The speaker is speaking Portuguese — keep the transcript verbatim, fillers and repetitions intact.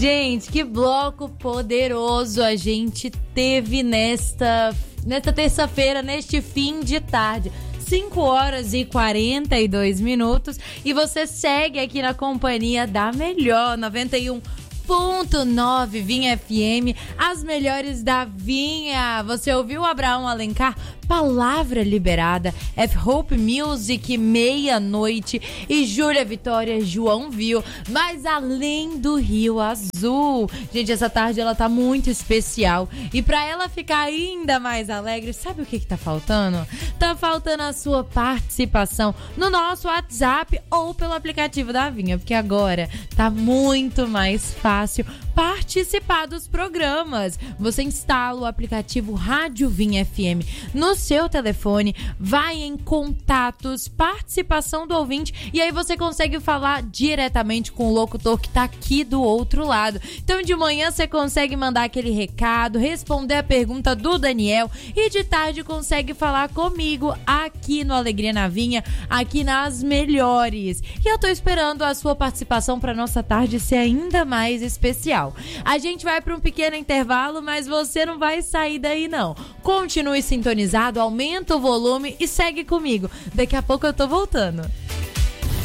Gente, que bloco poderoso a gente teve nesta, nesta terça-feira, neste fim de tarde. cinco horas e quarenta e dois minutos. E você segue aqui na companhia da melhor noventa e um ponto nove Vinha F M, as melhores da Vinha. Você ouviu Abraão Alencar? Palavra Liberada, F-Hope Music, Meia-Noite e Júlia Vitória, João Viu, mas além do Rio Azul. Gente, essa tarde ela tá muito especial e pra ela ficar ainda mais alegre, sabe o que que tá faltando? Tá faltando a sua participação no nosso WhatsApp ou pelo aplicativo da Vinha, porque agora tá muito mais fácil participar dos programas. Você instala o aplicativo Rádio Vinha F M no seu telefone, vai em contatos, participação do ouvinte, e aí você consegue falar diretamente com o locutor que tá aqui do outro lado. Então de manhã você consegue mandar aquele recado, responder a pergunta do Daniel, e de tarde consegue falar comigo aqui no Alegria na Vinha, aqui nas melhores. E eu tô esperando a sua participação para nossa tarde ser ainda mais especial. A gente vai para um pequeno intervalo, mas você não vai sair daí não. Continue sintonizado, aumenta o volume e segue comigo. Daqui a pouco eu tô voltando.